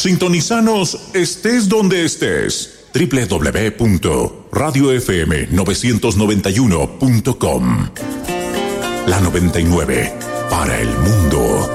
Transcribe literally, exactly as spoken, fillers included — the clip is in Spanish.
Sintonizanos estés donde estés. doble u doble u doble u punto radio f m novecientos noventa y uno punto com. La noventa y nueve para el mundo.